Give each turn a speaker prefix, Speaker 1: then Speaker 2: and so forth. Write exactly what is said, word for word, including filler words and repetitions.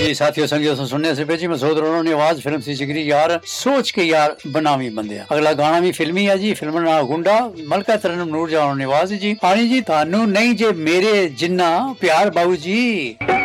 Speaker 1: जी साथियों संगियों से सुनने से पहले मसूद राणा ने आवाज फिल्म सी जिगरी यार सोच के यार बनावी बंदे। अगला गाना भी फिल्मी है जी, फिल्म ना गुंडा मलका तरन्नुम नूर जहां ने आवाज जी। आनी जी थानू नहीं जे मेरे जिन्ना प्यार बाबू जी।